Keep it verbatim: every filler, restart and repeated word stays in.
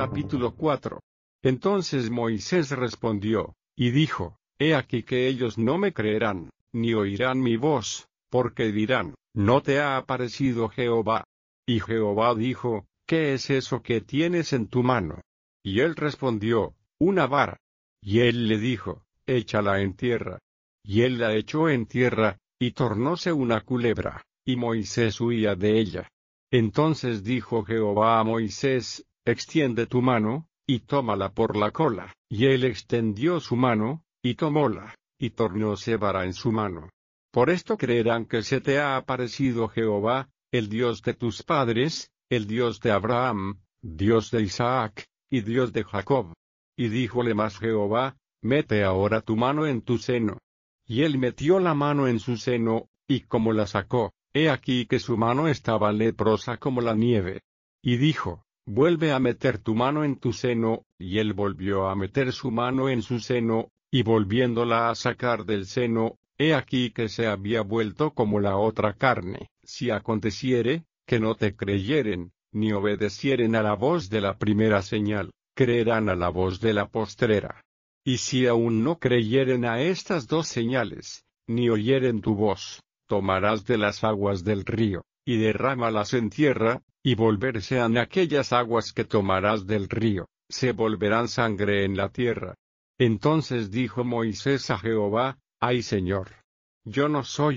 Capítulo cuatro. Entonces Moisés respondió, y dijo, He aquí que ellos no me creerán, ni oirán mi voz, porque dirán, ¿no te ha aparecido Jehová? Y Jehová dijo, ¿qué es eso que tienes en tu mano? Y él respondió, una vara. Y él le dijo, échala en tierra. Y él la echó en tierra, y tornóse una culebra, y Moisés huía de ella. Entonces dijo Jehová a Moisés, extiende tu mano, y tómala por la cola. Y él extendió su mano, y tomóla, y tornóse vara en su mano. Por esto creerán que se te ha aparecido Jehová, el Dios de tus padres, el Dios de Abraham, Dios de Isaac, y Dios de Jacob. Y díjole más Jehová, mete ahora tu mano en tu seno. Y él metió la mano en su seno, y como la sacó, he aquí que su mano estaba leprosa como la nieve. Y dijo, vuelve a meter tu mano en tu seno, y él volvió a meter su mano en su seno, y volviéndola a sacar del seno, he aquí que se había vuelto como la otra carne. Si aconteciere, que no te creyeren, ni obedecieren a la voz de la primera señal, creerán a la voz de la postrera. Y si aún no creyeren a estas dos señales, ni oyeren tu voz, tomarás de las aguas del río, y derrámalas en tierra, y volverse en aquellas aguas que tomarás del río, se volverán sangre en la tierra. Entonces dijo Moisés a Jehová, ay Señor, yo no soy